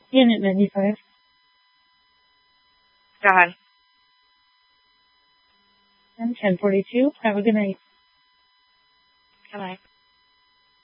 In at 95. Go ahead. And 10:42. Have a good night. Good night.